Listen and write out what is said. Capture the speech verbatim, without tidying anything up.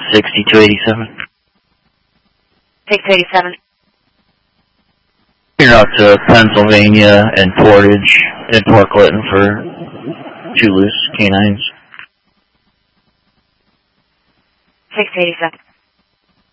sixty-two eighty-seven. sixty-two eighty-seven. You're out to Pennsylvania and Portage and Port Clinton for two loose canines. sixty eighty-seven.